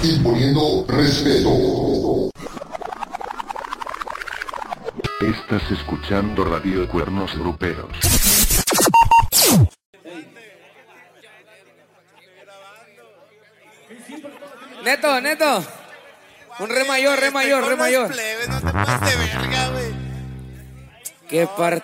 imponiendo respeto. Estás escuchando Radio Cuernos Gruperos. Neto. Un re mayor. Plebes, no te pases de verga, güey. Qué parte.